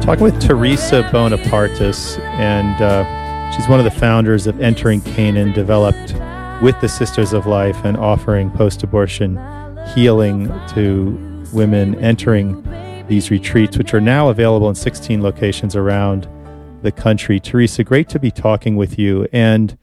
Talking with Teresa Bonapartis, and she's one of the founders of Entering Canaan, developed with the Sisters of Life and offering post-abortion healing to women entering these retreats, which are now available in 16 locations around the country. Teresa, great to be talking with you. And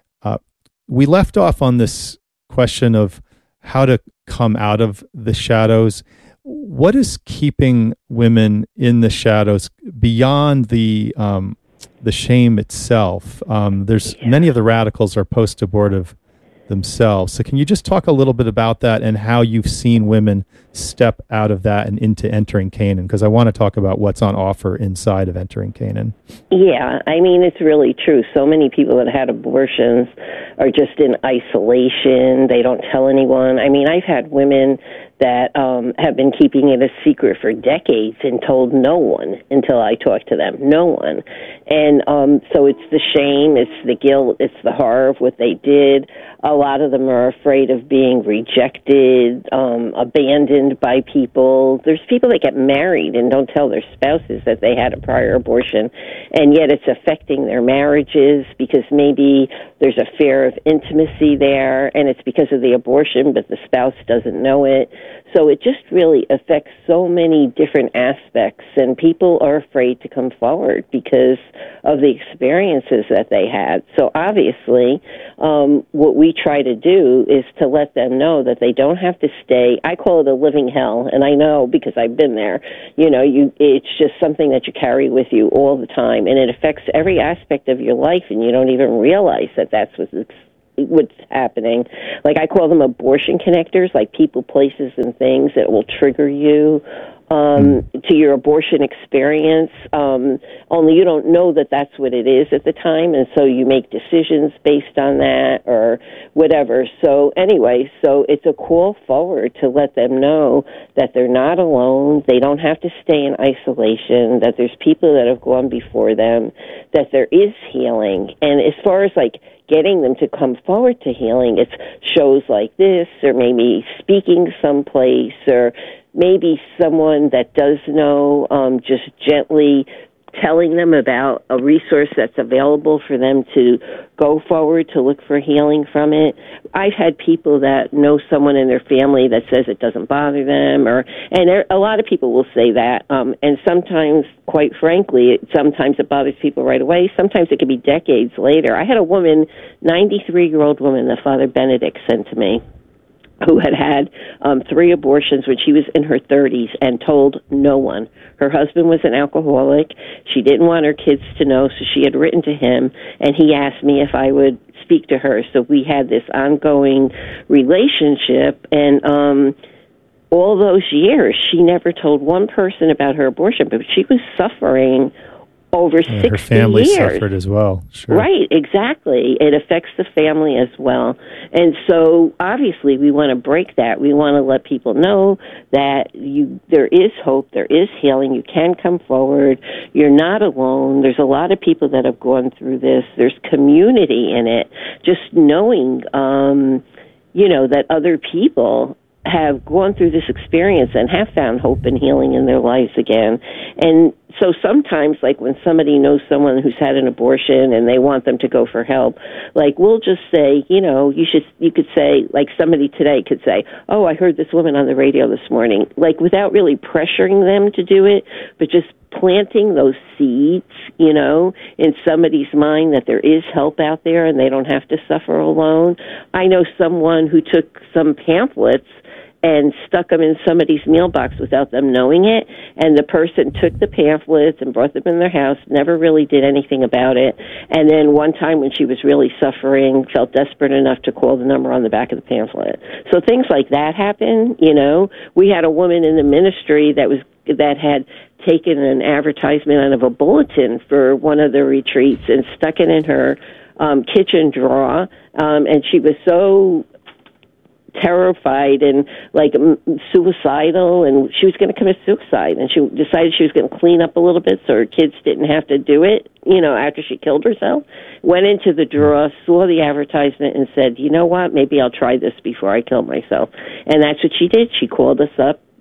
we left off on this question of how to come out of the shadows. What is keeping women in the shadows beyond the shame itself? There's many of the radicals are post-abortive themselves. So can you just talk a little bit about that and how you've seen women step out of that and into Entering Canaan? Because I want to talk about what's on offer inside of Entering Canaan. Yeah, I mean, it's really true. So many people that had abortions are just in isolation. They don't tell anyone. I mean, I've had women that have been keeping it a secret for decades and told no one until I talked to them. No one. And so it's the shame, it's the guilt, it's the horror of what they did. A lot of them are afraid of being rejected, abandoned by people. There's people that get married and don't tell their spouses that they had a prior abortion, and yet it's affecting their marriages because maybe there's a fear of intimacy there, and it's because of the abortion, but the spouse doesn't know it. So it just really affects so many different aspects, and people are afraid to come forward because of the experiences that they had. So obviously, what we try to do is to let them know that they don't have to stay. I call it a living hell, and I know because I've been there. It's just something that you carry with you all the time, and it affects every aspect of your life, and you don't even realize that that's what's happening. Like, I call them abortion connectors, like people, places, and things that will trigger you to your abortion experience, only you don't know that that's what it is at the time, and so you make decisions based on that or whatever. So anyway, so it's a call forward to let them know that they're not alone, they don't have to stay in isolation, that there's people that have gone before them, that there is healing. And as far as like getting them to come forward to healing, it's shows like this, or maybe speaking someplace, or maybe someone that does know, just gently telling them about a resource that's available for them to go forward to look for healing from it. I've had people that know someone in their family that says it doesn't bother them, and a lot of people will say that, and sometimes, quite frankly, sometimes it bothers people right away. Sometimes it could be decades later. I had a woman, 93-year-old woman, that Father Benedict sent to me, who had 3 abortions when she was in her 30s and told no one. Her husband was an alcoholic. She didn't want her kids to know, so she had written to him, and he asked me if I would speak to her. So we had this ongoing relationship, and all those years, she never told one person about her abortion, but she was suffering over 60 years. Her family suffered as well. Sure. Right, exactly. It affects the family as well. And so, obviously, we want to break that. We want to let people know that there is hope, there is healing, you can come forward, you're not alone. There's a lot of people that have gone through this. There's community in it. Just knowing, that other people have gone through this experience and have found hope and healing in their lives again. And so sometimes, like when somebody knows someone who's had an abortion and they want them to go for help, like we'll just say, you could say, like somebody today could say, oh, I heard this woman on the radio this morning, like without really pressuring them to do it, but just planting those seeds, in somebody's mind that there is help out there and they don't have to suffer alone. I know someone who took some pamphlets and stuck them in somebody's mailbox without them knowing it, and the person took the pamphlets and brought them in their house, never really did anything about it, and then one time when she was really suffering, felt desperate enough to call the number on the back of the pamphlet. So things like that happen, We had a woman in the ministry that had taken an advertisement out of a bulletin for one of the retreats and stuck it in her kitchen drawer, and she was so terrified and suicidal, and she was going to commit suicide, and she decided she was going to clean up a little bit so her kids didn't have to do it, after she killed herself. Went into the drawer, saw the advertisement, and said, you know what, maybe I'll try this before I kill myself. And that's what she did. She called us up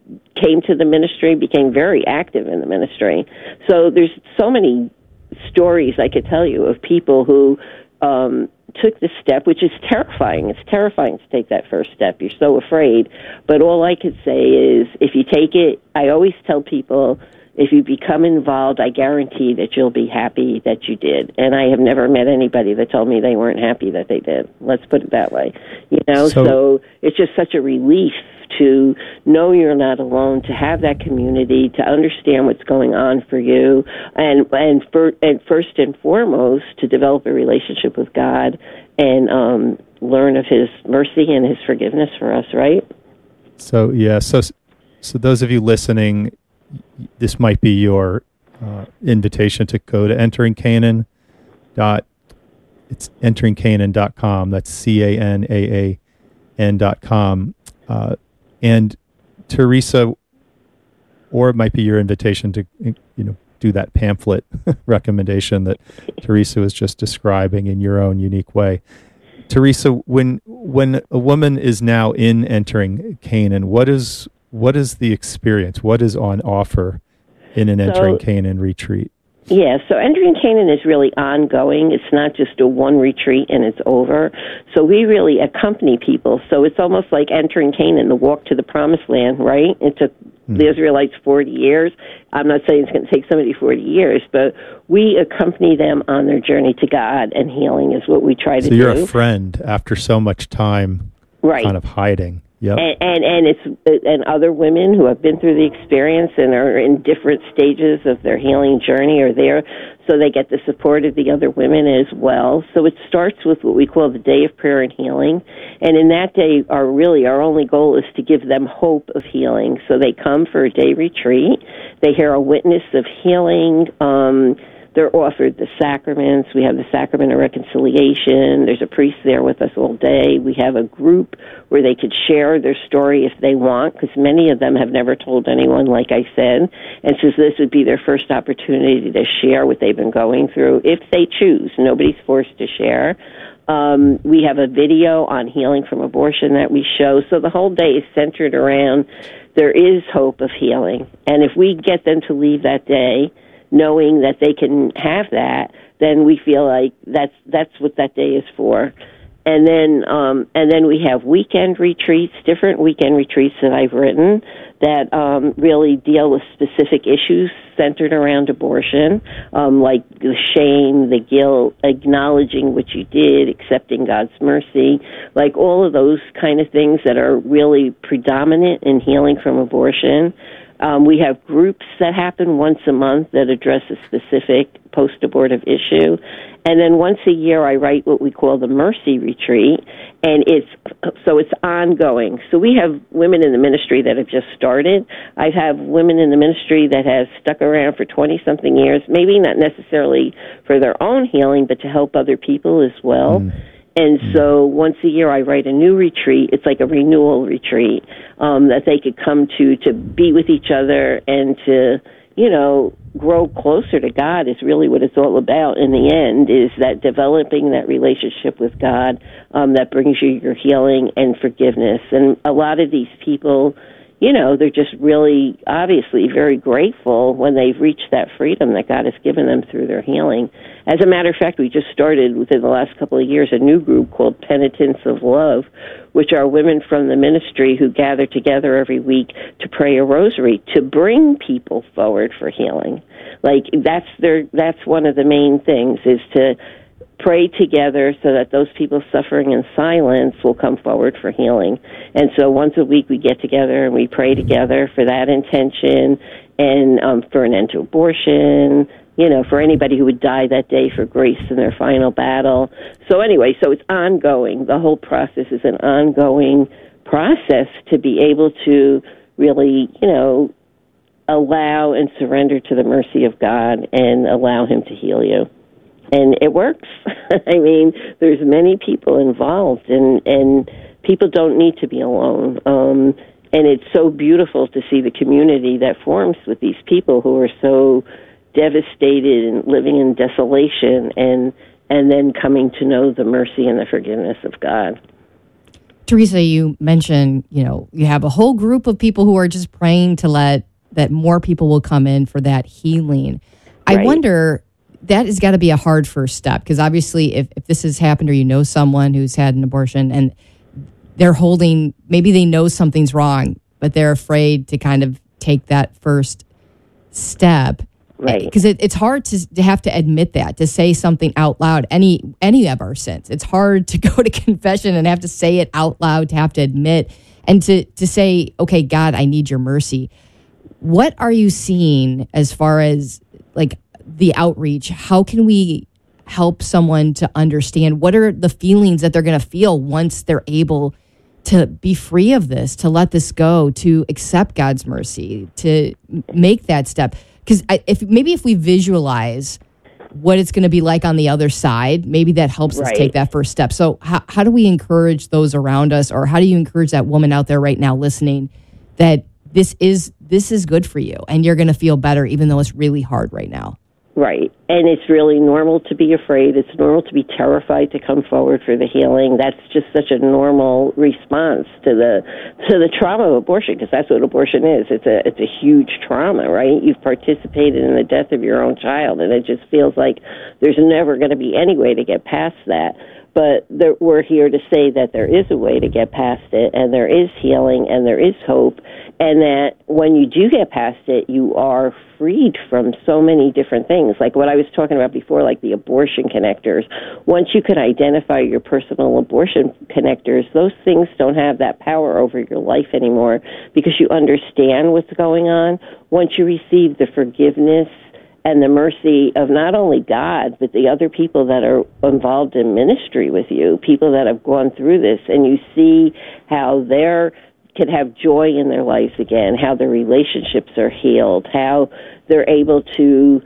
came to the ministry, became very active in the ministry. So there's so many stories I could tell you of people who took the step, which is terrifying. It's terrifying to take that first step. You're so afraid. But all I could say is, if you take it, I always tell people, if you become involved, I guarantee that you'll be happy that you did. And I have never met anybody that told me they weren't happy that they did. Let's put it that way. So it's just such a relief to know you're not alone, to have that community, to understand what's going on for you, and first and foremost, to develop a relationship with God and learn of His mercy and His forgiveness for us, right? So, so those of you listening, this might be your invitation to go to Entering Canaan. It's enteringcanaan.com. That's CANAAN.com. And Teresa, or it might be your invitation to, do that pamphlet recommendation that Teresa was just describing in your own unique way. Teresa, when a woman is now in Entering Canaan, what is the experience? What is on offer in an Entering Canaan retreat? Yeah, so Entering Canaan is really ongoing. It's not just a one retreat and it's over. So we really accompany people. So it's almost like Entering Canaan, the walk to the promised land, right? It took the Israelites 40 years. I'm not saying it's going to take somebody 40 years, but we accompany them on their journey to God, and healing is what we try to do. So you're a friend after so much time kind of hiding. Yep. And other women who have been through the experience and are in different stages of their healing journey are there, so they get the support of the other women as well. So it starts with what we call the Day of Prayer and Healing, and in that day, our only goal is to give them hope of healing. So they come for a day retreat, they hear a witness of healing. They're offered the sacraments. We have the sacrament of reconciliation. There's a priest there with us all day. We have a group where they could share their story if they want, because many of them have never told anyone, like I said. And so this would be their first opportunity to share what they've been going through, if they choose. Nobody's forced to share. We have a video on healing from abortion that we show. So the whole day is centered around there is hope of healing. And if we get them to leave that day knowing that they can have that, then we feel like that's what that day is for. And then we have weekend retreats, different weekend retreats that I've written that really deal with specific issues centered around abortion, like the shame, the guilt, acknowledging what you did, accepting God's mercy, like all of those kind of things that are really predominant in healing from abortion. We have groups that happen once a month that address a specific post-abortive issue. And then once a year, I write what we call the Mercy Retreat, and it's ongoing. So we have women in the ministry that have just started. I have women in the ministry that have stuck around for 20-something years, maybe not necessarily for their own healing, but to help other people as well. And so once a year I write a new retreat. It's like a renewal retreat that they could come to be with each other and to, grow closer to God is really what it's all about in the end, is that developing that relationship with God that brings you your healing and forgiveness. And a lot of these people, they're just really obviously very grateful when they've reached that freedom that God has given them through their healing. As a matter of fact, we just started within the last couple of years a new group called Penitents of Love, which are women from the ministry who gather together every week to pray a rosary to bring people forward for healing. Like that's one of the main things, is to pray together so that those people suffering in silence will come forward for healing. And so once a week we get together and we pray together for that intention and for an end to abortion, for anybody who would die that day, for grace in their final battle. So anyway, so it's ongoing. The whole process is an ongoing process to be able to really, allow and surrender to the mercy of God and allow Him to heal you. And it works. I mean, there's many people involved, and people don't need to be alone. And it's so beautiful to see the community that forms with these people who are so devastated and living in desolation, and then coming to know the mercy and the forgiveness of God. Teresa, you mentioned, you have a whole group of people who are just praying to let that more people will come in for that healing. Right. I wonder, that has got to be a hard first step, because obviously if this has happened, or someone who's had an abortion and maybe they know something's wrong, but they're afraid to kind of take that first step. Right. Because it's hard to have to admit that, to say something out loud, any of our sins. It's hard to go to confession and have to say it out loud, to have to admit, and to say, okay, God, I need your mercy. What are you seeing as far as like the outreach? How can we help someone to understand what are the feelings that they're going to feel once they're able to be free of this, to let this go, to accept God's mercy, to make that step? Because if we visualize what it's going to be like on the other side, maybe that helps us take that first step. So how do we encourage those around us, or how do you encourage that woman out there right now listening that this is good for you and you're going to feel better even though it's really hard right now? Right. And it's really normal to be afraid. It's normal to be terrified to come forward for the healing. That's just such a normal response to the trauma of abortion, because that's what abortion is. It's a huge trauma, right? You've participated in the death of your own child, and it just feels like there's never going to be any way to get past that. But we're here to say that there is a way to get past it, and there is healing, and there is hope, and that when you do get past it, you are freed from so many different things. Like what I was talking about before, like the abortion connectors. Once you can identify your personal abortion connectors, those things don't have that power over your life anymore, because you understand what's going on. Once you receive the forgiveness and the mercy of not only God, but the other people that are involved in ministry with you, people that have gone through this, and you see how they can have joy in their lives again, how their relationships are healed, how they're able to,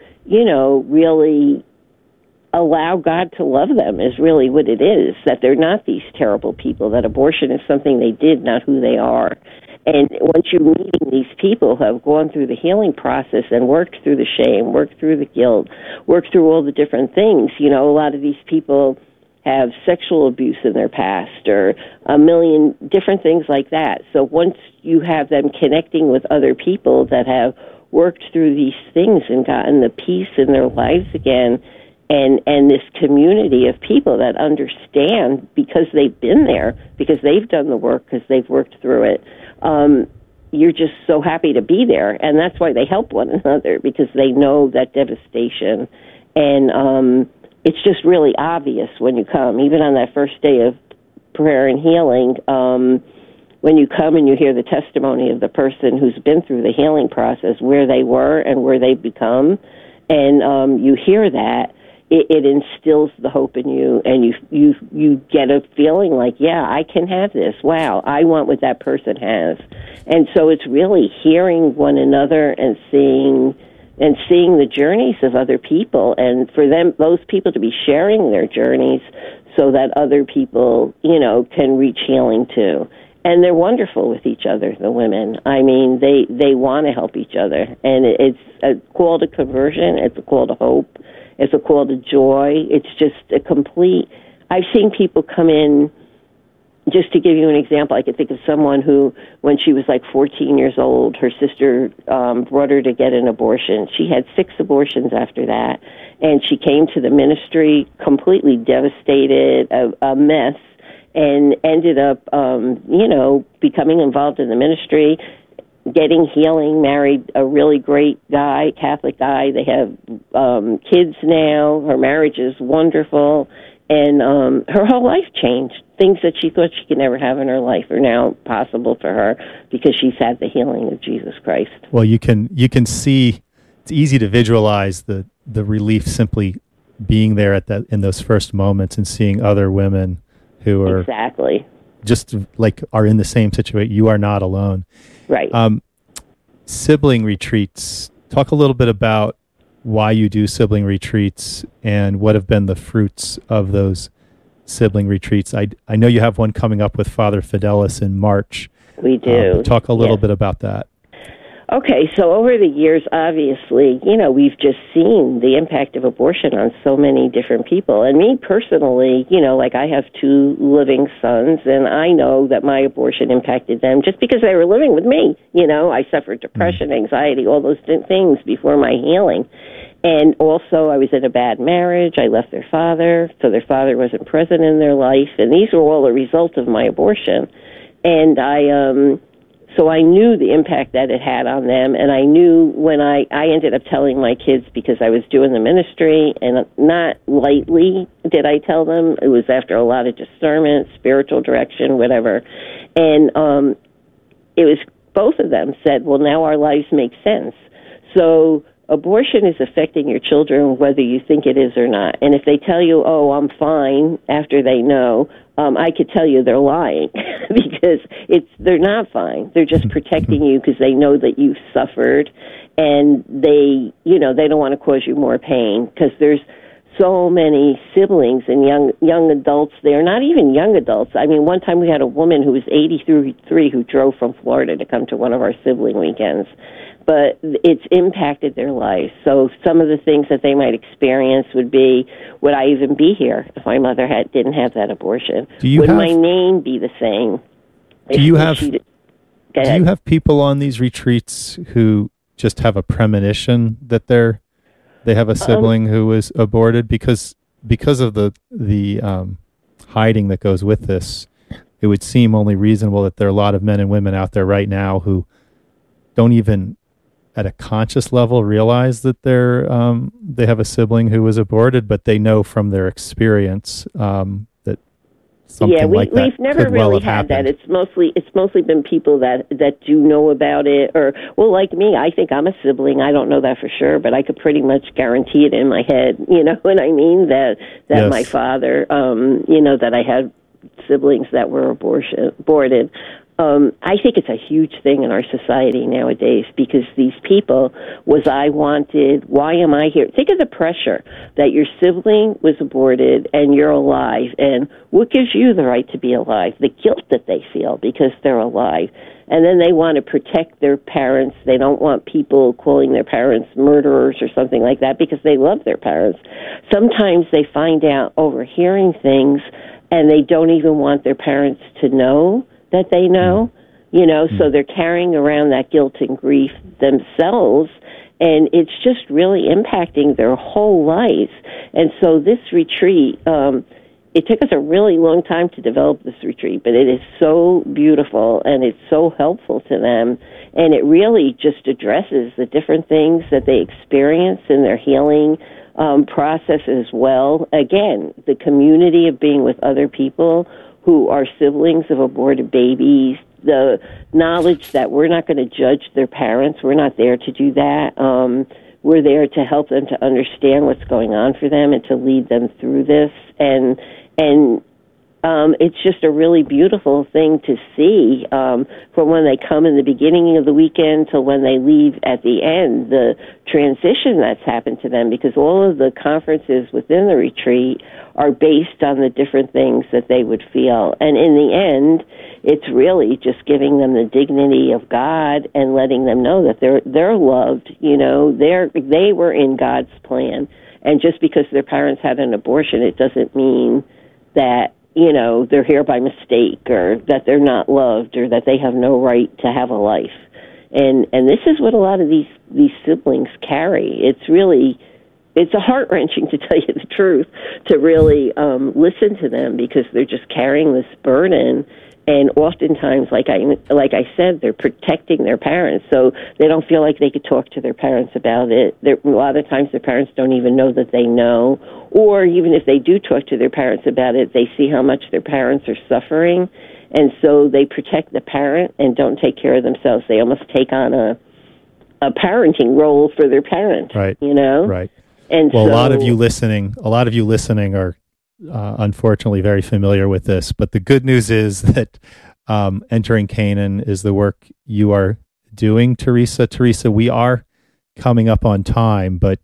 really allow God to love them is really what it is, that they're not these terrible people, that abortion is something they did, not who they are. And once you're meeting these people who have gone through the healing process and worked through the shame, worked through the guilt, worked through all the different things, a lot of these people have sexual abuse in their past or a million different things like that. So once you have them connecting with other people that have worked through these things and gotten the peace in their lives again, and this community of people that understand because they've been there, because they've done the work, because they've worked through it, you're just so happy to be there. And that's why they help one another, because they know that devastation. And it's just really obvious when you come, even on that first day of prayer and healing, when you come and you hear the testimony of the person who's been through the healing process, where they were and where they've become, and you hear that, it instills the hope in you, and you get a feeling like, yeah, I can have this. Wow, I want what that person has. And so it's really hearing one another and seeing the journeys of other people, and for those people to be sharing their journeys so that other people, can reach healing too. And they're wonderful with each other, the women. I mean, they want to help each other. And it's a call to conversion. It's a call to hope. It's a call to joy. It's just a complete... I've seen people come in, just to give you an example, I could think of someone who, when she was like 14 years old, her sister brought her to get an abortion. She had 6 abortions after that, and she came to the ministry completely devastated, a mess, and ended up, becoming involved in the ministry, getting healing, married a really great guy, Catholic guy. They have kids now. Her marriage is wonderful. And her whole life changed. Things that she thought she could never have in her life are now possible for her because she's had the healing of Jesus Christ. Well, you can see, it's easy to visualize the relief simply being there in those first moments and seeing other women who are exactly just like are in the same situation. You are not alone. Right. Sibling retreats. Talk a little bit about why you do sibling retreats and what have been the fruits of those sibling retreats. I know you have one coming up with Father Fidelis in March. We do. Talk a little bit about that. Okay, so over the years, obviously, we've just seen the impact of abortion on so many different people. And me personally, like I have 2 living sons, and I know that my abortion impacted them just because they were living with me. I suffered depression, anxiety, all those things before my healing. And also, I was in a bad marriage. I left their father, so their father wasn't present in their life. And these were all a result of my abortion. And so I knew the impact that it had on them, and I knew when I ended up telling my kids because I was doing the ministry, and not lightly did I tell them. It was after a lot of discernment, spiritual direction, whatever. And it was, both of them said, well, now our lives make sense. So abortion is affecting your children whether you think it is or not. And if they tell you, oh, I'm fine, after they know, I could tell you they're lying because they're not fine. They're just protecting you because they know that you've suffered, and they don't want to cause you more pain because there's so many siblings and young adults there, not even young adults. I mean, one time we had a woman who was 83 who drove from Florida to come to one of our sibling weekends. But it's impacted their lives. So some of the things that they might experience would be, would I even be here if my mother didn't have that abortion? Would my name be the same? Do you have people on these retreats who just have a premonition that they have a sibling who was aborted because of the hiding that goes with this? It would seem only reasonable that there are a lot of men and women out there right now who don't even at a conscious level realize that they have a sibling who was aborted, but they know from their experience that something like that we've never could really well have had happened. that. It's mostly been people that do know about it, or like me, I think I'm a sibling. I don't know that for sure, but I could pretty much guarantee it in my head. You know what I mean? That Yes. my father, that I had siblings that were aborted. I think it's a huge thing in our society nowadays because these people, was I wanted, why am I here? Think of the pressure that your sibling was aborted and you're alive, and what gives you the right to be alive? The guilt that they feel because they're alive. And then they want to protect their parents. They don't want people calling their parents murderers or something like that because they love their parents. Sometimes they find out overhearing things and they don't even want their parents to know that they know, so they're carrying around that guilt and grief themselves, and it's just really impacting their whole lives. And so this retreat, it took us a really long time to develop this retreat, but it is so beautiful and it's so helpful to them, and it really just addresses the different things that they experience in their healing process as well. Again, the community of being with other people who are siblings of aborted babies, the knowledge that we're not going to judge their parents. We're not there to do that. We're there to help them to understand what's going on for them and to lead them through this. And it's just a really beautiful thing to see from when they come in the beginning of the weekend till when they leave at the end, the transition that's happened to them, because all of the conferences within the retreat are based on the different things that they would feel. And in the end, it's really just giving them the dignity of God and letting them know that they're loved. They were in God's plan. And just because their parents had an abortion, it doesn't mean that they're here by mistake, or that they're not loved, or that they have no right to have a life. And this is what a lot of these siblings carry. It's a heart-wrenching, to tell you the truth, to really listen to them, because they're just carrying this burden. And oftentimes, like I said, they're protecting their parents, so they don't feel like they could talk to their parents about it. A lot of times, their parents don't even know that they know, or even if they do talk to their parents about it, they see how much their parents are suffering, and so they protect the parent and don't take care of themselves. They almost take on a parenting role for their parent, right? Right. And well, a lot of you listening are unfortunately very familiar with this, but the good news is that Entering Canaan is the work you are doing, Teresa. Teresa, we are coming up on time, but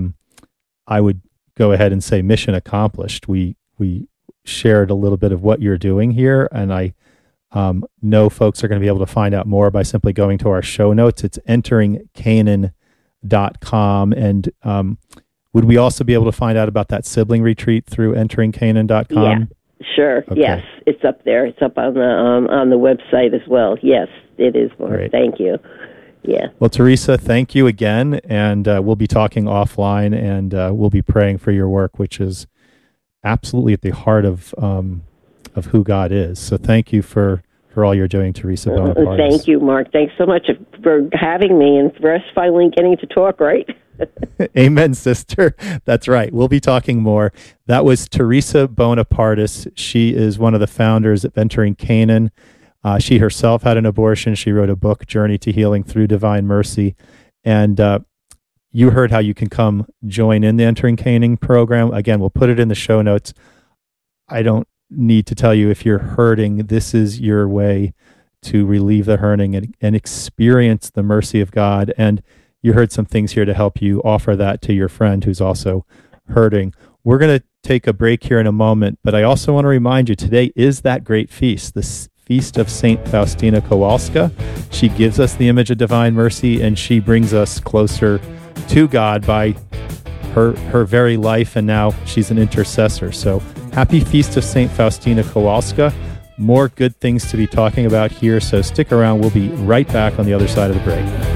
I would go ahead and say mission accomplished. We shared a little bit of what you're doing here, and I know folks are going to be able to find out more by simply going to our show notes. It's enteringcanaan.com. And would we also be able to find out about that sibling retreat through enteringcanaan.com? Yeah, sure. Okay. Yes, it's up there. It's up on the website as well. Yes, it is, Mark. Great. Thank you. Yeah. Well, Teresa, thank you again. And we'll be talking offline, and we'll be praying for your work, which is absolutely at the heart of who God is. So thank you for all you're doing, Teresa Bonapartis. Thank you, Mark. Thanks so much for having me and for us finally getting to talk, right? Amen, sister. That's right. We'll be talking more. That was Teresa Bonapartis. She is one of the founders of Entering Canaan. She herself had an abortion. She wrote a book, Journey to Healing Through Divine Mercy. And you heard how you can come join in the Entering Canaan program. Again, we'll put it in the show notes. I don't need to tell you, if you're hurting, this is your way to relieve the hurting and experience the mercy of God. And you heard some things here to help you offer that to your friend who's also hurting. We're going to take a break here in a moment, but I also want to remind you, today is that great feast, the Feast of Saint Faustina Kowalska. She gives us the image of divine mercy, and she brings us closer to God by her very life, and now she's an intercessor. So happy Feast of Saint Faustina Kowalska. More good things to be talking about here, so stick around. We'll be right back on the other side of the break.